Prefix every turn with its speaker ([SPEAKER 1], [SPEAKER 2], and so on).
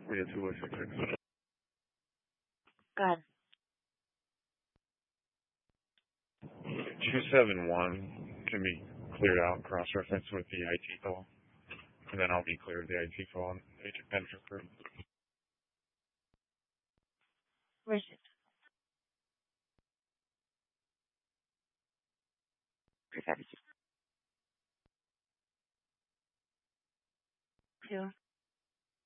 [SPEAKER 1] Yeah, 20666.
[SPEAKER 2] Go ahead.
[SPEAKER 1] 271 can be cleared out, cross-reference with the IT call, and then I'll be cleared of the IT call on Agent Benefit Group.
[SPEAKER 2] Where's it? Perfect. 2.